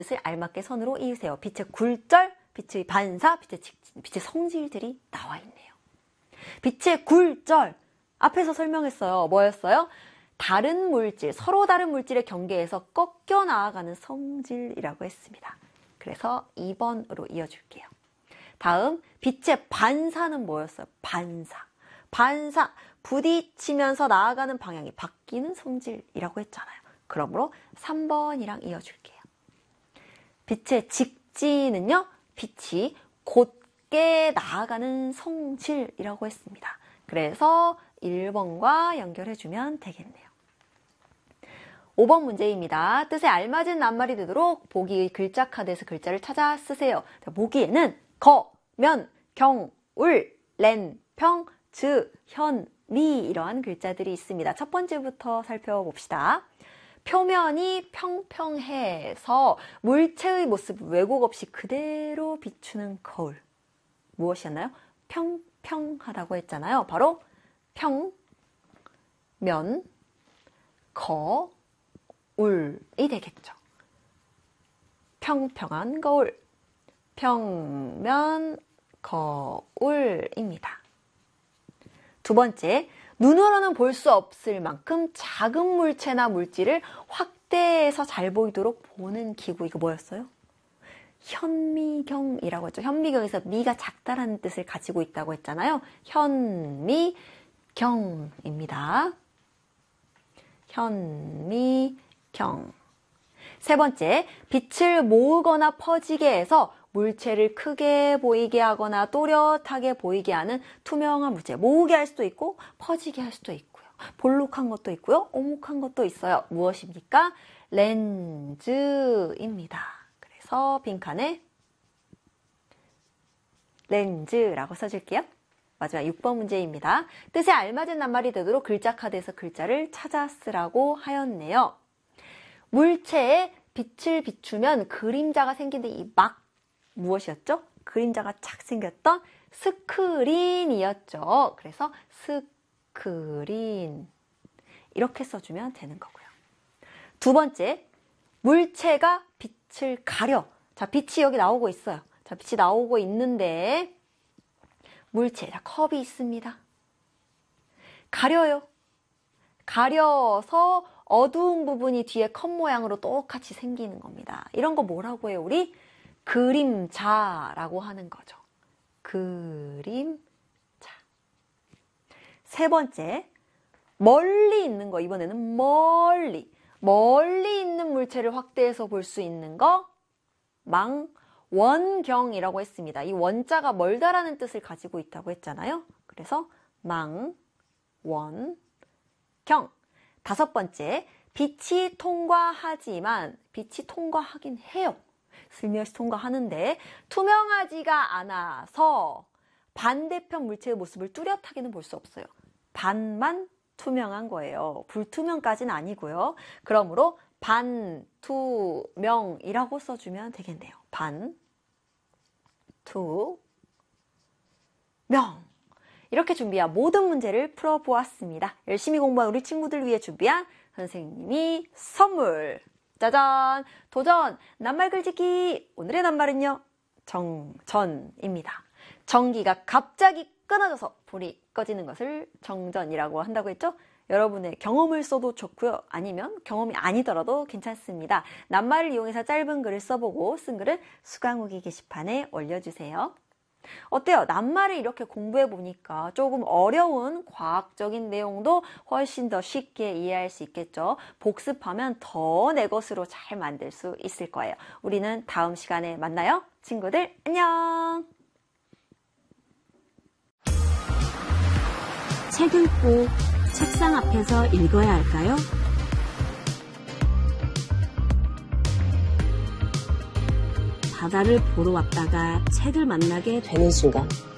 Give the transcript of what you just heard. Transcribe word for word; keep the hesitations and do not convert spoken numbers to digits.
뜻을 알맞게 선으로 이으세요. 빛의 굴절, 빛의 반사, 빛의 직진, 빛의 성질들이 나와 있네요. 빛의 굴절, 앞에서 설명했어요. 뭐였어요? 다른 물질, 서로 다른 물질의 경계에서 꺾여 나아가는 성질이라고 했습니다. 그래서 이 번으로 이어줄게요. 다음, 빛의 반사는 뭐였어요? 반사. 반사, 부딪히면서 나아가는 방향이 바뀌는 성질이라고 했잖아요. 그러므로 삼 번이랑 이어줄게요. 빛의 직진은요, 빛이 곧게 나아가는 성질이라고 했습니다. 그래서 일 번과 연결해주면 되겠네요. 오 번 문제입니다. 뜻에 알맞은 낱말이 되도록 보기의 글자 카드에서 글자를 찾아 쓰세요. 보기에는 거, 면, 경, 울, 렌, 평, 즈, 현, 미 이러한 글자들이 있습니다. 첫 번째부터 살펴봅시다. 표면이 평평해서 물체의 모습을 왜곡 없이 그대로 비추는 거울. 무엇이었나요? 평평하다고 했잖아요. 바로 평, 면, 거, 울이 되겠죠. 평평한 거울, 평면, 거울입니다. 두 번째, 눈으로는 볼 수 없을 만큼 작은 물체나 물질을 확대해서 잘 보이도록 보는 기구. 이거 뭐였어요? 현미경이라고 했죠. 현미경에서 미가 작다라는 뜻을 가지고 있다고 했잖아요. 현미경입니다. 현미경. 세 번째, 빛을 모으거나 퍼지게 해서 물체를 크게 보이게 하거나 또렷하게 보이게 하는 투명한 물체. 모으게 할 수도 있고 퍼지게 할 수도 있고요. 볼록한 것도 있고요. 오목한 것도 있어요. 무엇입니까? 렌즈입니다. 그래서 빈칸에 렌즈라고 써줄게요. 마지막 육 번 문제입니다. 뜻에 알맞은 낱말이 되도록 글자 카드에서 글자를 찾아 쓰라고 하였네요. 물체에 빛을 비추면 그림자가 생기는데 이 막 무엇이었죠? 그림자가 착 생겼던 스크린이었죠. 그래서 스크린 이렇게 써주면 되는 거고요. 두 번째, 물체가 빛을 가려. 자, 빛이 여기 나오고 있어요. 자, 빛이 나오고 있는데 물체, 자, 컵이 있습니다. 가려요. 가려서 어두운 부분이 뒤에 컵 모양으로 똑같이 생기는 겁니다. 이런 거 뭐라고 해요? 우리 그림자라고 하는 거죠. 그림자. 세 번째, 멀리 있는 거. 이번에는 멀리. 멀리 있는 물체를 확대해서 볼 수 있는 거. 망원경이라고 했습니다. 이 원자가 멀다라는 뜻을 가지고 있다고 했잖아요. 그래서 망원경. 다섯 번째, 빛이 통과하지만 빛이 통과하긴 해요. 슬며시 통과하는데 투명하지가 않아서 반대편 물체의 모습을 뚜렷하게는 볼 수 없어요. 반만 투명한 거예요. 불투명까지는 아니고요. 그러므로 반투명이라고 써주면 되겠네요. 반투명. 이렇게 준비한 모든 문제를 풀어보았습니다. 열심히 공부한 우리 친구들 위해 준비한 선생님이 선물. 짜잔! 도전! 낱말 글짓기! 오늘의 낱말은요, 정전입니다. 전기가 갑자기 끊어져서 불이 꺼지는 것을 정전이라고 한다고 했죠? 여러분의 경험을 써도 좋고요. 아니면 경험이 아니더라도 괜찮습니다. 낱말을 이용해서 짧은 글을 써보고 쓴 글은 수강후기 게시판에 올려주세요. 어때요? 낱말을 이렇게 공부해 보니까 조금 어려운 과학적인 내용도 훨씬 더 쉽게 이해할 수 있겠죠. 복습하면 더 내 것으로 잘 만들 수 있을 거예요. 우리는 다음 시간에 만나요. 친구들 안녕. 책은 꼭 책상 앞에서 읽어야 할까요? 바다를 보러 왔다가 책을 만나게 되는 순간